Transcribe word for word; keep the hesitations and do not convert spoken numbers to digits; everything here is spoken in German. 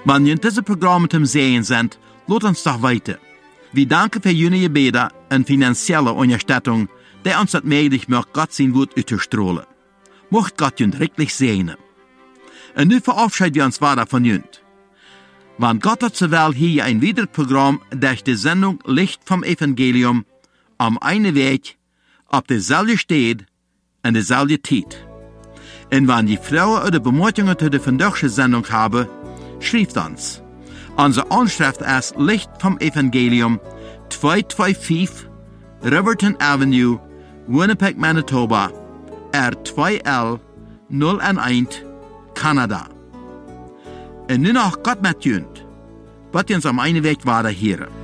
Wenn ihr diese Programme zum Sehen sind, lasst uns doch weiter. Wir danken für Ihre Gebete und finanzielle Unterstützung, die uns das möglich macht, Gott sein Wort auszustrahlen. Mocht Gott uns wirklich segnen. Und nun verabschieden wir uns weiter von Ihnen. Wenn Gott hat zur Welt hier ein weiteres Programm durch die Sendung Licht vom Evangelium am einen Weg, auf derselben Stelle und derselben Zeit. Und wenn die Frauen oder Bemerkungen zu der vandaagse Sendung haben, schreibt uns. Unsere Anschrift ist Licht vom Evangelium, zweihunderfünfundzwanzig Riverton Avenue, Winnipeg, Manitoba, R zwei L null eins, Kanada. Und nun noch Gott mit uns, wird uns am einen Weg weiter hören.